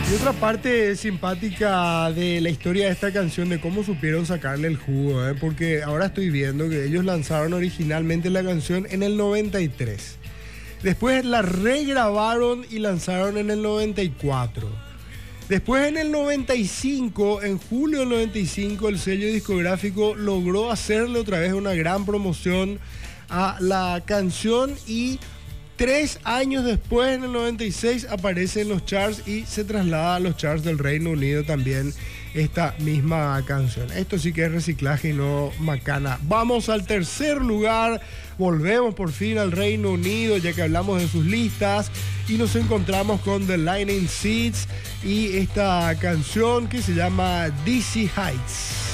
Y otra parte simpática de la historia de esta canción, de cómo supieron sacarle el jugo, porque ahora estoy viendo que ellos lanzaron originalmente la canción en el 93. Después la regrabaron y lanzaron en el 94. Después en el 95, en julio del 95, el sello discográfico logró hacerle otra vez una gran promoción a la canción y 3 años después, en el 96, aparece en los charts y se traslada a los charts del Reino Unido también esta misma canción. Esto sí que es reciclaje y no macana. Vamos al tercer lugar, volvemos por fin al Reino Unido, ya que hablamos de sus listas, y nos encontramos con The Lightning Seeds y esta canción que se llama Dizzy Heights.